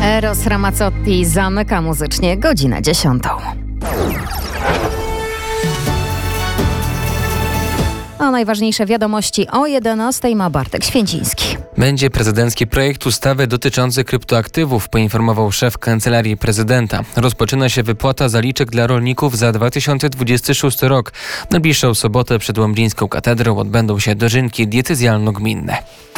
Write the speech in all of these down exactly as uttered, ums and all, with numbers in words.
Eros Ramazzotti zamyka muzycznie godzinę dziesiątą. A najważniejsze wiadomości o jedenastej ma Bartek Święciński. Będzie prezydencki projekt ustawy dotyczący kryptoaktywów, poinformował szef Kancelarii Prezydenta. Rozpoczyna się wypłata zaliczek dla rolników za dwa tysiące dwudziesty szósty rok. W najbliższą sobotę przed Łomżyńską Katedrą odbędą się dożynki diecezjalno-gminne.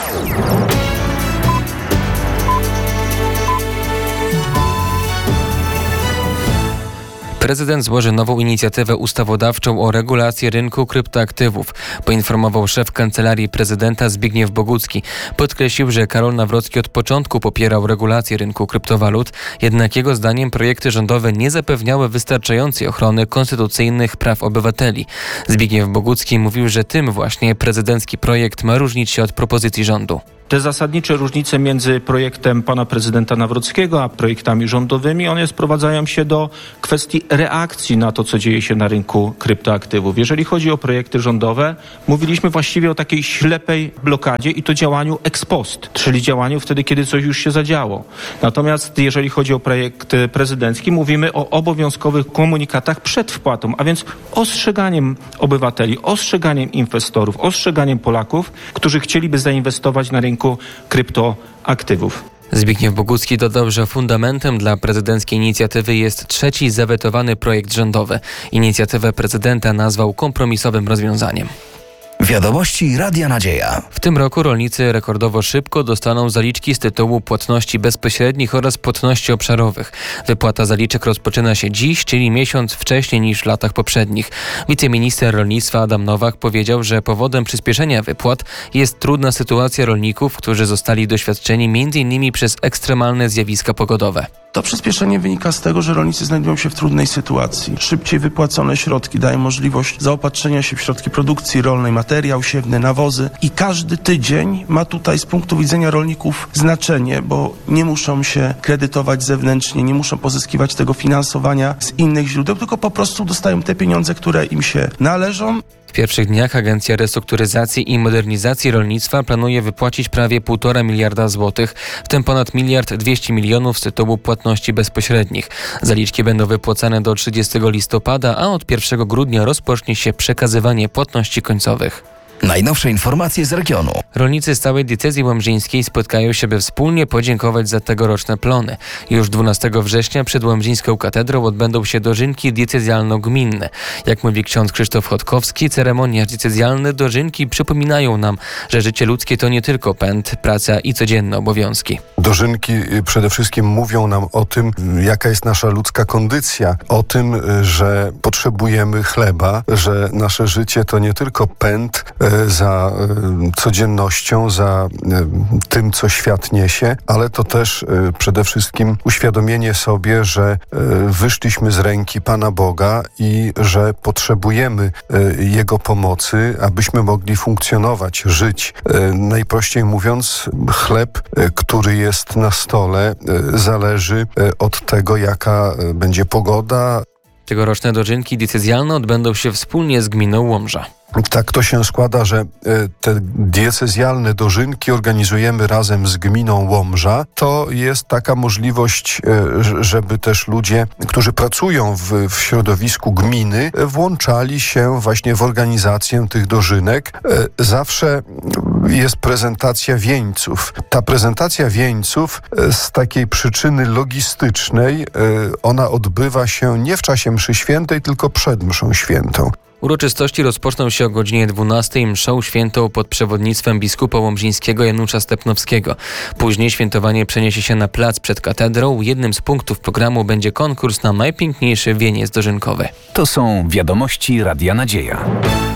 Prezydent złoży nową inicjatywę ustawodawczą o regulacji rynku kryptoaktywów, poinformował szef Kancelarii Prezydenta Zbigniew Bogucki. Podkreślił, że Karol Nawrocki od początku popierał regulację rynku kryptowalut, jednak jego zdaniem projekty rządowe nie zapewniały wystarczającej ochrony konstytucyjnych praw obywateli. Zbigniew Bogucki mówił, że tym właśnie prezydencki projekt ma różnić się od propozycji rządu. Te zasadnicze różnice między projektem pana prezydenta Nawrockiego a projektami rządowymi, one sprowadzają się do kwestii reakcji na to, co dzieje się na rynku kryptoaktywów. Jeżeli chodzi o projekty rządowe, mówiliśmy właściwie o takiej ślepej blokadzie i to działaniu ex post, czyli działaniu wtedy, kiedy coś już się zadziało. Natomiast jeżeli chodzi o projekt prezydencki, mówimy o obowiązkowych komunikatach przed wpłatą, a więc ostrzeganiem obywateli, ostrzeganiem inwestorów, ostrzeganiem Polaków, którzy chcieliby zainwestować na rynku kryptoaktywów. Zbigniew Bogucki dodał, że fundamentem dla prezydenckiej inicjatywy jest trzeci zawetowany projekt rządowy. Inicjatywę prezydenta nazwał kompromisowym rozwiązaniem. Wiadomości Radia Nadzieja. W tym roku rolnicy rekordowo szybko dostaną zaliczki z tytułu płatności bezpośrednich oraz płatności obszarowych. Wypłata zaliczek rozpoczyna się dziś, czyli miesiąc wcześniej niż w latach poprzednich. Wiceminister rolnictwa Adam Nowak powiedział, że powodem przyspieszenia wypłat jest trudna sytuacja rolników, którzy zostali doświadczeni między innymi przez ekstremalne zjawiska pogodowe. To przyspieszenie wynika z tego, że rolnicy znajdują się w trudnej sytuacji. Szybciej wypłacone środki dają możliwość zaopatrzenia się w środki produkcji rolnej, materiał siewny, nawozy i każdy tydzień ma tutaj z punktu widzenia rolników znaczenie, bo nie muszą się kredytować zewnętrznie, nie muszą pozyskiwać tego finansowania z innych źródeł, tylko po prostu dostają te pieniądze, które im się należą. W pierwszych dniach Agencja Restrukturyzacji i Modernizacji Rolnictwa planuje wypłacić prawie półtora miliarda złotych, w tym ponad miliard dwieście milionów z tytułu płatności bezpośrednich. Zaliczki będą wypłacane do trzydziestego listopada, a od pierwszego grudnia rozpocznie się przekazywanie płatności końcowych. Najnowsze informacje z regionu. Rolnicy z całej diecezji łomżyńskiej spotkają się, by wspólnie podziękować za tegoroczne plony. Już dwunastego września przed Łomżyńską Katedrą odbędą się dożynki diecezjalno-gminne. Jak mówi ksiądz Krzysztof Chodkowski, ceremonie diecezjalne dożynki przypominają nam, że życie ludzkie to nie tylko pęd, praca i codzienne obowiązki. Dożynki przede wszystkim mówią nam o tym, jaka jest nasza ludzka kondycja, o tym, że potrzebujemy chleba, że nasze życie to nie tylko pęd za codziennością, za tym, co świat niesie, ale to też przede wszystkim uświadomienie sobie, że wyszliśmy z ręki Pana Boga i że potrzebujemy Jego pomocy, abyśmy mogli funkcjonować, żyć. Najprościej mówiąc, chleb, który jest na stole, zależy od tego, jaka będzie pogoda. Tegoroczne dożynki diecezjalne odbędą się wspólnie z gminą Łomża. Tak to się składa, że te diecezjalne dożynki organizujemy razem z gminą Łomża. To jest taka możliwość, żeby też ludzie, którzy pracują w, w środowisku gminy, włączali się właśnie w organizację tych dożynek. Zawsze jest prezentacja wieńców. Ta prezentacja wieńców z takiej przyczyny logistycznej, ona odbywa się nie w czasie mszy świętej, tylko przed mszą świętą. Uroczystości rozpoczną się o godzinie dwunastej mszą świętą pod przewodnictwem biskupa łomżyńskiego Janusza Stepnowskiego. Później świętowanie przeniesie się na plac przed katedrą. Jednym z punktów programu będzie konkurs na najpiękniejszy wieniec dożynkowy. To są wiadomości Radia Nadzieja.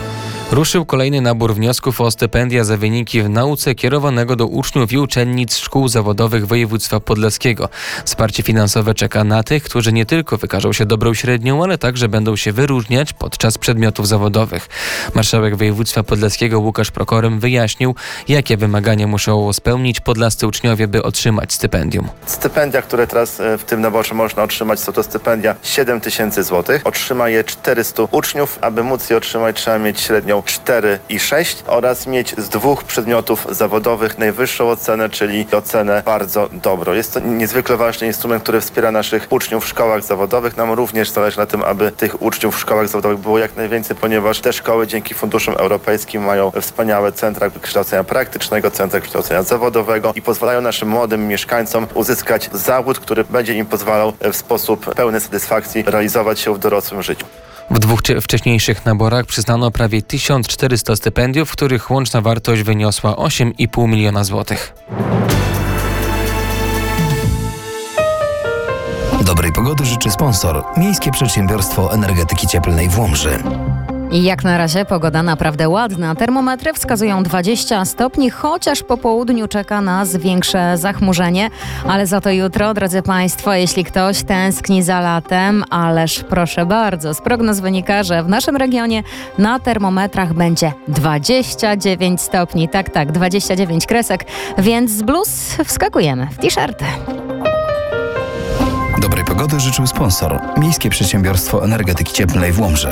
Ruszył kolejny nabór wniosków o stypendia za wyniki w nauce kierowanego do uczniów i uczennic szkół zawodowych województwa podlaskiego. Wsparcie finansowe czeka na tych, którzy nie tylko wykażą się dobrą średnią, ale także będą się wyróżniać podczas przedmiotów zawodowych. Marszałek województwa podlaskiego Łukasz Prokorym wyjaśnił, jakie wymagania muszą spełnić podlascy uczniowie, by otrzymać stypendium. Stypendia, które teraz w tym naborze można otrzymać, są to stypendia siedem tysięcy złotych. Otrzyma je czterystu uczniów. Aby móc je otrzymać, trzeba mieć średnią stopniu cztery i sześć oraz mieć z dwóch przedmiotów zawodowych najwyższą ocenę, czyli ocenę bardzo dobrą. Jest to niezwykle ważny instrument, który wspiera naszych uczniów w szkołach zawodowych. Nam również zależy na tym, aby tych uczniów w szkołach zawodowych było jak najwięcej, ponieważ te szkoły dzięki funduszom europejskim mają wspaniałe centra kształcenia praktycznego, centra kształcenia zawodowego i pozwalają naszym młodym mieszkańcom uzyskać zawód, który będzie im pozwalał w sposób pełny satysfakcji realizować się w dorosłym życiu. W dwóch wcześniejszych naborach przyznano prawie tysiąc czterysta stypendiów, których łączna wartość wyniosła osiem i pół miliona złotych. Dobrej pogody życzy sponsor Miejskie Przedsiębiorstwo Energetyki Cieplnej w Łomży. I jak na razie pogoda naprawdę ładna. Termometry wskazują dwadzieścia stopni, chociaż po południu czeka nas większe zachmurzenie. Ale za to jutro, drodzy Państwo, jeśli ktoś tęskni za latem, ależ proszę bardzo, z prognoz wynika, że w naszym regionie na termometrach będzie dwadzieścia dziewięć stopni. Tak, tak, dwadzieścia dziewięć kresek, więc z bluz wskakujemy w t-shirty. Dobrej pogody życzył sponsor Miejskie Przedsiębiorstwo Energetyki Cieplnej w Łomży.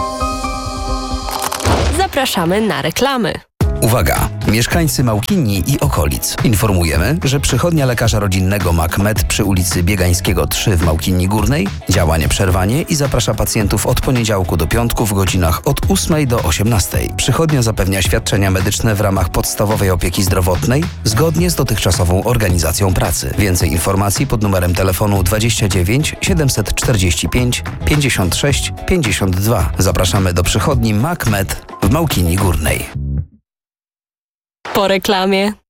Zapraszamy na reklamy. Uwaga! Mieszkańcy Małkinii i okolic. Informujemy, że przychodnia lekarza rodzinnego MacMed przy ulicy Biegańskiego trzy w Małkinii Górnej działa nieprzerwanie i zaprasza pacjentów od poniedziałku do piątku w godzinach od ósmej do osiemnastej. Przychodnia zapewnia świadczenia medyczne w ramach podstawowej opieki zdrowotnej zgodnie z dotychczasową organizacją pracy. Więcej informacji pod numerem telefonu dwadzieścia dziewięć siedemset czterdzieści pięć pięćdziesiąt sześć pięćdziesiąt dwa. Zapraszamy do przychodni MacMed w Małkinii Górnej. Po reklamie.